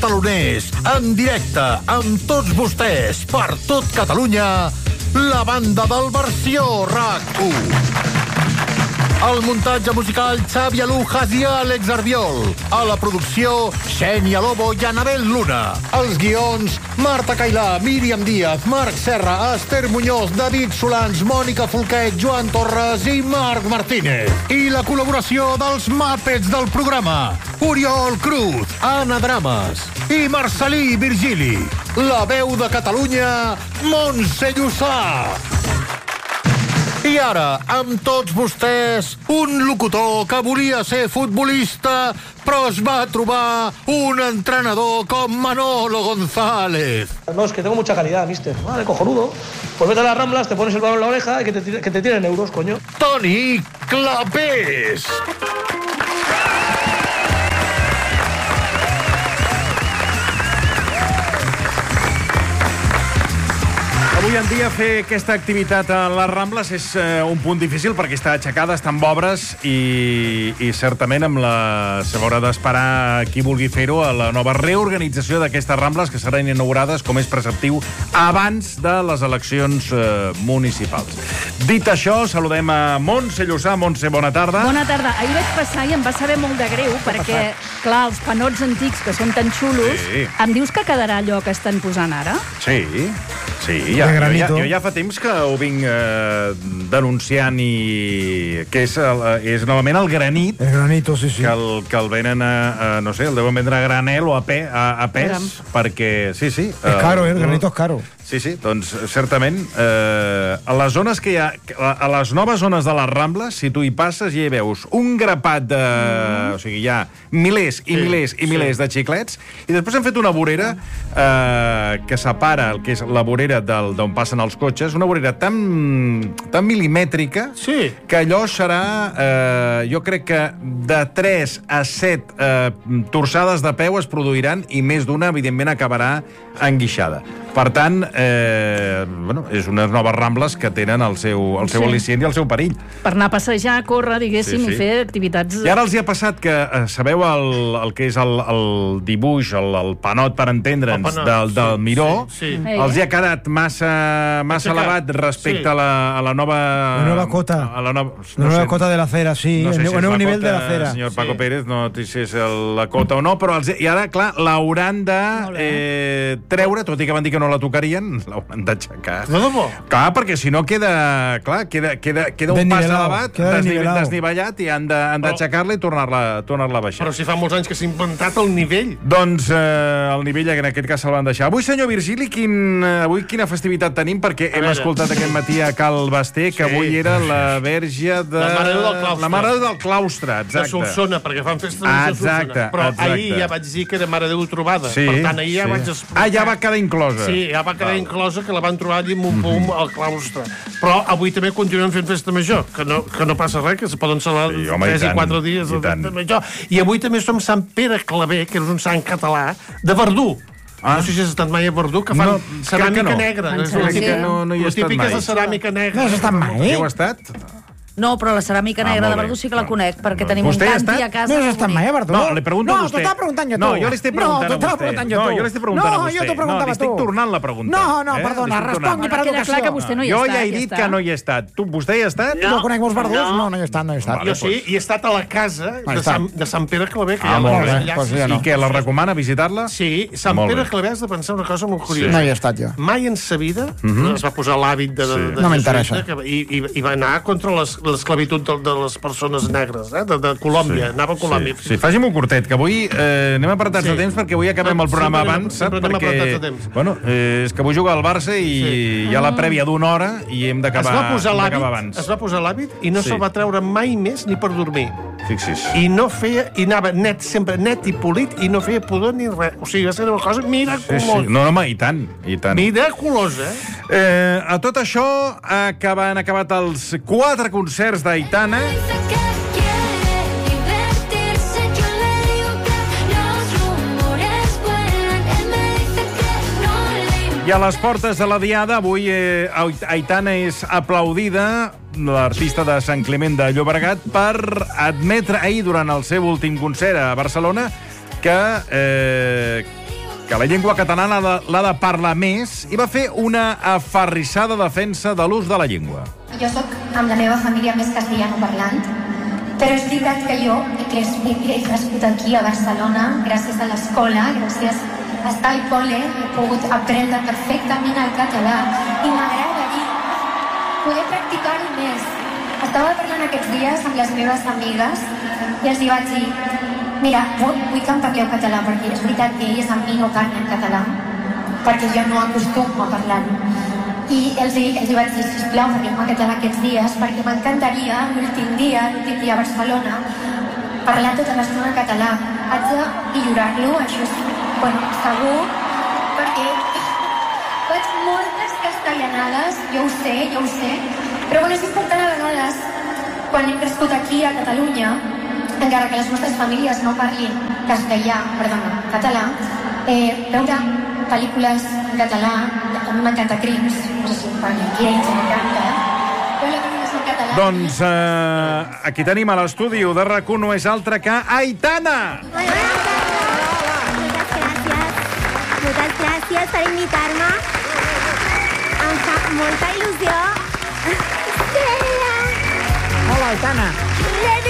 taloners, en directe, amb tots vostès, per tot Catalunya, la banda del Versió RAC1. El muntatge musical, Xavi Alujas i Àlex Arbiol. A la producció, Xènia Lobo i Anabel Luna. Els guions, Marta Cailà, Míriam Díaz, Marc Serra, Esther Muñoz, David Solans, Mònica Folquet, Joan Torres i Marc Martínez. I la col·laboració dels Muppets del programa, Oriol Cruz, Anna Drames i Marcelí Virgili. La veu de Catalunya, Montse Llussà. I ara, amb tots vostès, un locutor que volia ser futbolista, però es va trobar un entrenador com Manolo González. No, es que tengo mucha calidad, mister. Vale, cojonudo. Pues vete a las Ramblas, te pones el balón en la oreja y que te tiren euros, coño. Toni Clapés. Avui en dia fer aquesta activitat a les Rambles és un punt difícil perquè està aixecada, està amb obres i certament s'haurà d'esperar qui vulgui fer-ho a la nova reorganització d'aquestes Rambles que seran inaugurades, com és preceptiu, abans de les eleccions municipals. Dit això, saludem a Montse Llussà. Montse, bona tarda. Bona tarda. Ahir vaig passar i em va saber molt de greu perquè, clar, els panots antics que són tan xulos, em dius que quedarà allò que estan posant ara? Sí, jo ja fa temps que ho vinc denunciant i que és novament el granit. El granito, sí. Que el venen no sé, el deuen vendre a granel o a pes, perquè sí. És caro, el granito és caro. Sí, doncs certament a les zones que hi ha, a les noves zones de les Rambles, si tu hi passes ja hi veus un grapat de... O sigui, hi ha milers i milers de xiclets, i després han fet una vorera que separa el que és la vorera d'on passen els cotxes, una vorera tan milimètrica que allò serà, jo crec que de 3 a 7 torçades de peu es produiran i més d'una, evidentment, acabarà enguixada. Per tant, és unes noves Rambles que tenen el seu al·licient i el seu perill. Per anar a passejar, córrer, diguéssim, i fer activitats... I ara els hi ha passat que, sabeu el que és el dibuix, el panot, per entendre'ns, del Miró, els hi ha quedat massa elevat respecte a la nova... La nova cota. La nova cota de la cera, sí. No sé si és el nivell cota, de la cera. Senyor Paco Pérez, no sé si és la cota o no, però i ara, clar, l'hauran de treure, tot i que van dir que no la tocarien, l'hauran d'aixecar. No, no. Clar, perquè si no queda un pas elevat, desnivellat, i han d'aixecar-la i tornar-la a baixar. Però si fa molts anys que s'ha inventat el nivell. Doncs el nivell, en aquest cas, se'l van deixar. Avui, senyor Virgili, avui quina festivitat tenim? Perquè hem escoltat aquest matí a Cal Basté que avui era la Verge de... La Mare del Claustre, exacte. De Solsona, perquè fan festa de Solsona. Però ahir ja vaig dir que era Mare de Déu trobada. Per tant, ahir ja vaig explicar... ja va quedar inclosa. Sí, ja va quedar inclosa, que la van trobar allà amb un pum al claustre. Però avui també continuem fent festa major, que no passa res, que se poden celebrar 3 i 4 dies de festa major. I avui també som Sant Pere Claver, que és un sant català, de Verdú. No sé si has estat mai a Verdú, que fan ceràmica negra. No hi he estat mai. La típica és la ceràmica negra. No has estat mai? Heu estat? No, però la ceràmica negra de Verdú sí que la conec, perquè tenim un canti a casa. No has estat mai a Verdú? No, li pregunto a vostè. No, t'ho estava preguntant jo tu. No, jo li estic preguntant a vostè. No, t'ho estava preguntant jo tu. No, jo li estic preguntant a vostè. No, jo t'ho preguntava tu. Li estic tornant la pregunta. No, perdona, respongui per educació. Clar que vostè no hi Jo està. ja he dit que no hi he estat. Vostè hi ha estat? No conec molts Verdús? No, no hi he estat. Jo sí, i he estat a la casa de Sant Pere Claver, que molt bé. I què, la recomana visitar-la? Sí, Sant Pere Claver has de pensar una cosa molt curiosa. No hi he estat jo. Mai en sa vida es va posar l'hàbit de no m'interessa. I va anar contra l'esclavitud de les persones negres, de Colòmbia. Anava a Colòmbia. Sí, faci-m'ho curtet, que avui anem apretats de temps perquè avui acabem el programa abans, sap? Perquè, bueno, és que vull jugar al Barça i hi ha la prèvia d'una hora i hem d'acabar abans. Es va posar l'hàbit i no se'l va treure mai més ni per dormir. Fixi's. I no feia, i anava net, sempre net i polit, i no feia pudor ni res. O sigui, va ser una cosa miraculosa. No, home, i tant. Miraculosa, A tot això han acabat els 4 concerts d'Aitana. I a les portes de la Diada, avui Aitana és aplaudida, l'artista de Sant Climent de Llobregat, per admetre ahir, durant el seu últim concert a Barcelona, que que la llengua catalana l'ha de parlar més i va fer una aferrissada defensa de l'ús de la llengua. Jo sóc amb la meva família més castellanoparlant, però és veritat que jo he crescut aquí a Barcelona gràcies a l'escola, gràcies a estar al col·le, he pogut aprendre perfectament el català i m'agradaria poder practicar-ho més. Estava parlant aquests dies amb les meves amigues i els vaig dir: mira, vull que em parleu català, perquè és veritat que elles amb mi no parlen català, perquè jo no acostumo a parlar-ho. I els vaig dir: sisplau, parlem català aquests dies, perquè m'encantaria l'últim dia a Barcelona, parlar tota l'estona en català. Haig de millorar-lo, això és segur, perquè faig moltes castellanades, jo ho sé, però és important a vegades, quan hem crescut aquí a Catalunya, encara que les nostres famílies no parlin català, veure pel·lícules en català, a mi m'encanta Crims, no sé si em parlin Crims, m'encanta, veure pel·lícules en català... Doncs aquí tenim a l'estudi de RAC1 no és altre que Aitana! Moltes gràcies per invitar-me. Em fa molta il·lusió. Hola, Aitana.